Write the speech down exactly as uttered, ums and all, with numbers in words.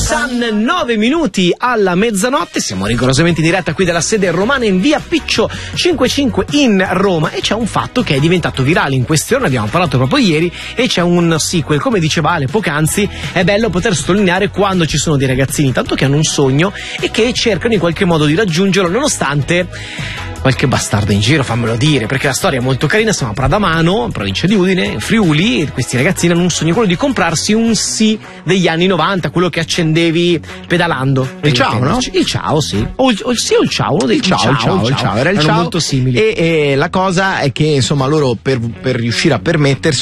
Sun, nove minuti alla mezzanotte, siamo rigorosamente in diretta qui dalla sede romana in via Piccio cinquantacinque in Roma, e c'è un fatto che è diventato virale in queste ore, ne abbiamo parlato proprio ieri, e c'è un sequel. Come diceva Ale poc'anzi, è bello poter sottolineare quando ci sono dei ragazzini tanto che hanno un sogno e che cercano in qualche modo di raggiungerlo, nonostante qualche bastardo in giro, fammelo dire, perché la storia è molto carina. Siamo a Pradamano, in provincia di Udine, in Friuli, e questi ragazzini hanno un sogno, quello di comprarsi un sì degli anni novanta, quello che accendevi pedalando. Il ciao, no? Il ciao, sì. O il, o il sì o il ciao, uno dei il ciao, il ciao, il ciao, era il erano ciao. molto simili. E, e la cosa è che insomma loro per, per riuscire a permetterselo